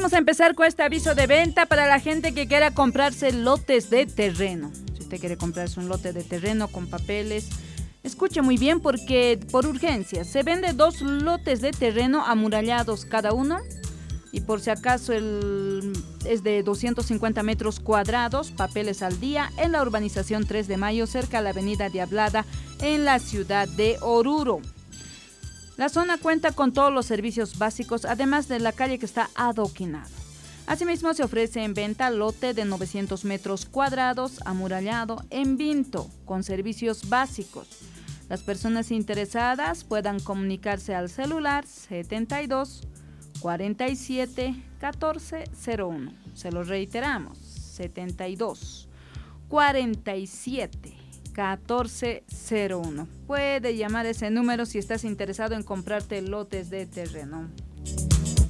vamos a empezar con este aviso de venta para la gente que quiera comprarse lotes de terreno. Si usted quiere comprarse un lote de terreno con papeles, escuche muy bien porque por urgencia se vende 2 lotes de terreno amurallados cada uno. Y por si acaso es de 250 metros cuadrados, papeles al día, en la urbanización 3 de Mayo, cerca a la avenida Diablada, en la ciudad de Oruro. La zona cuenta con todos los servicios básicos, además de la calle que está adoquinada. Asimismo, se ofrece en venta lote de 900 metros cuadrados, amurallado, en Vinto, con servicios básicos. Las personas interesadas puedan comunicarse al celular 72 47 14 01. Se lo reiteramos, 72 47 14 01. Puede llamar ese número si estás interesado en comprarte lotes de terreno.